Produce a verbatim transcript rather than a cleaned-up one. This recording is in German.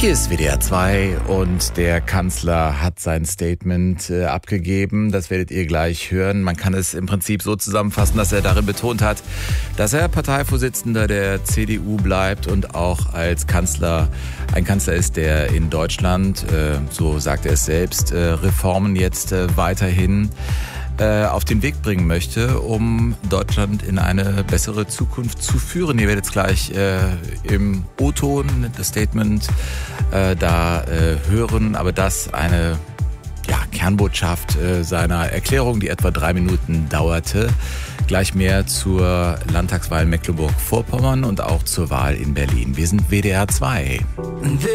Hier ist W D R zwei und der Kanzler hat sein Statement äh, abgegeben. Das werdet ihr gleich hören. Man kann es im Prinzip so zusammenfassen, dass er darin betont hat, dass er Parteivorsitzender der C D U bleibt und auch als Kanzler ein Kanzler ist, der in Deutschland, äh, so sagt er es selbst, äh, Reformen jetzt äh, weiterhin auf den Weg bringen möchte, um Deutschland in eine bessere Zukunft zu führen. Ihr werdet jetzt gleich äh, im O-Ton das Statement äh, da äh, hören, aber das eine ja, Kernbotschaft äh, seiner Erklärung, die etwa drei Minuten dauerte. Gleich mehr zur Landtagswahl in Mecklenburg-Vorpommern und auch zur Wahl in Berlin. Wir sind W D R zwei.